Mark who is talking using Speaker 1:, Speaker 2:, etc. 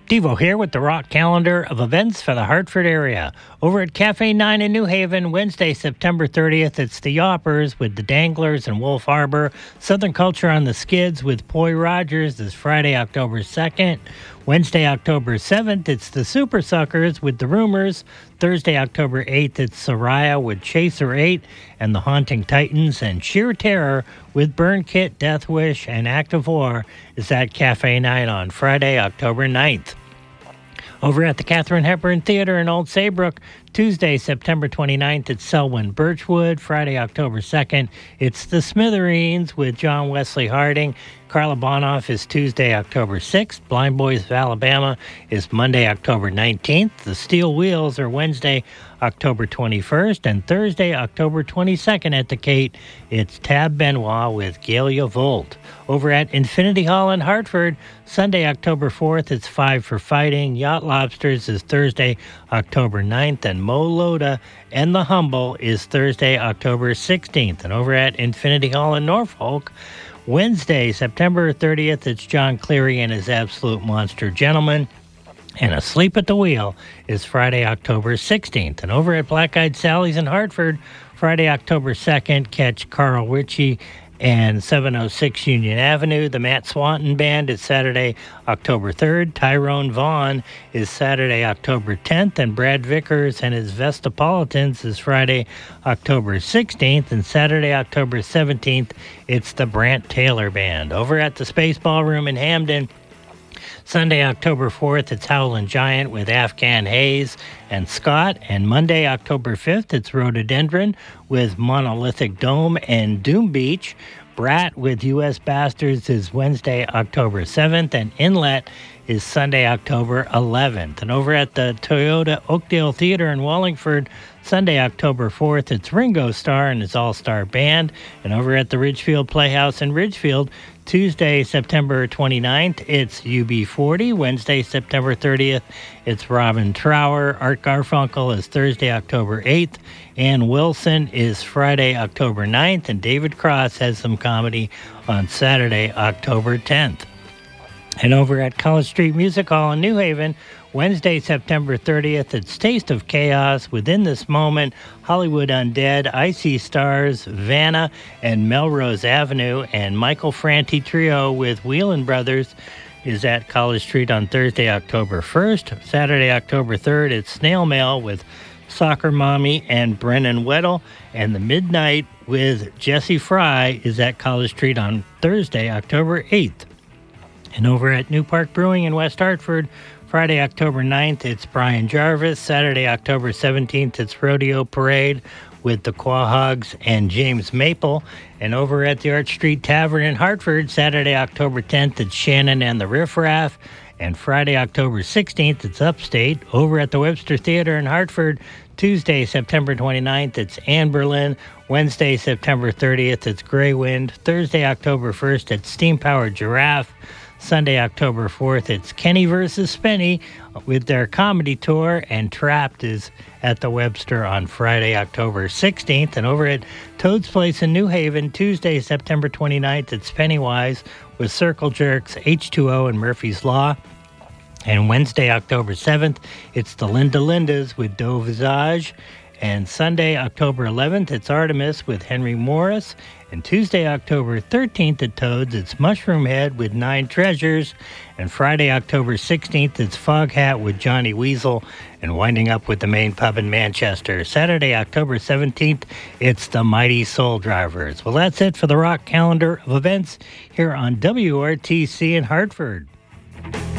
Speaker 1: Devo here with the rock calendar of events for the Hartford area. Over at Cafe 9 in New Haven, Wednesday, September 30th, it's the Yoppers with the Danglers and Wolf Harbor. Southern Culture on the Skids with Poi Rogers this Friday, October 2nd. Wednesday, October 7th, it's the Super Suckers with the Rumors. Thursday, October 8th, it's Soraya with Chaser 8 and the Haunting Titans. And Sheer Terror with Burn Kit, Death Wish, and Active War is at Cafe 9 on Friday, October 9th. Over at the Katharine Hepburn Theater in Old Saybrook, Tuesday, September 29th, it's Selwyn Birchwood. Friday, October 2nd, it's the Smithereens with John Wesley Harding. Carla Bonoff is Tuesday, October 6th. Blind Boys of Alabama is Monday, October 19th. The Steel Wheels are Wednesday, October 21st. And Thursday, October 22nd at the Kate, it's Tab Benoit with Galia Volt. Over at Infinity Hall in Hartford, Sunday, October 4th, it's Five for Fighting. Yacht Lobsters is Thursday, October 9th. And Mo Loda and The Humble is Thursday, October 16th. And over at Infinity Hall in Norfolk, Wednesday, September 30th, it's John Cleary and his Absolute Monster Gentleman. And Asleep at the Wheel is Friday, October 16th. And over at Black Eyed Sally's in Hartford, Friday, October 2nd, catch Carl Ritchie and 706 Union Avenue. The Matt Swanton Band is Saturday, October 3rd. Tyrone Vaughn is Saturday, October 10th. And Brad Vickers and his Vestapolitans is Friday, October 16th. And Saturday, October 17th, it's the Brant Taylor Band. Over at the Space Ballroom in Hamden, Sunday, October 4th, it's Howlin' Giant with Afghan Hayes and Scott. And Monday, October 5th, it's Rhododendron with Monolithic Dome and Doom Beach. Brat with U.S. Bastards is Wednesday, October 7th. And Inlet is Sunday, October 11th. And over at the Toyota Oakdale Theater in Wallingford, Sunday, October 4th, it's Ringo Starr and his All-Star Band. And over at the Ridgefield Playhouse in Ridgefield, Tuesday, September 29th, it's UB40. Wednesday, September 30th, it's Robin Trower. Art Garfunkel is Thursday, October 8th. Ann Wilson is Friday, October 9th. And David Cross has some comedy on Saturday, October 10th. And over at College Street Music Hall in New Haven, Wednesday, September 30th, it's Taste of Chaos, Within This Moment, Hollywood Undead, Icy Stars, Vanna, and Melrose Avenue. And Michael Franti Trio with Whelan Brothers is at College Street on Thursday, October 1st. Saturday, October 3rd, it's Snail Mail with Soccer Mommy and Brennan Weddle. And The Midnight with Jesse Fry is at College Street on Thursday, October 8th. And over at New Park Brewing in West Hartford, Friday, October 9th, it's Brian Jarvis. Saturday, October 17th, it's Rodeo Parade with the Quahogs and James Maple. And over at the Arch Street Tavern in Hartford, Saturday, October 10th, it's Shannon and the Riff Raff. And Friday, October 16th, it's Upstate. Over at the Webster Theater in Hartford, Tuesday, September 29th, it's Anne Berlin. Wednesday, September 30th, it's Grey Wind. Thursday, October 1st, it's Steam Powered Giraffe. Sunday, October 4th, it's Kenny vs. Spenny with their comedy tour, and Trapped is at the Webster on Friday, October 16th. And over at Toad's Place in New Haven, Tuesday, September 29th, it's Pennywise with Circle Jerks, H2O, and Murphy's Law. And Wednesday, October 7th, it's the Linda Lindas with Doe Visage. And Sunday, October 11th, it's Artemis with Henry Morris. And Tuesday, October 13th at Toads, it's Mushroom Head with Nine Treasures. And Friday, October 16th, it's Foghat with Johnny Weasel. And winding up with the Main Pub in Manchester. Saturday, October 17th, it's the Mighty Soul Drivers. Well, that's it for the rock calendar of events here on WRTC in Hartford.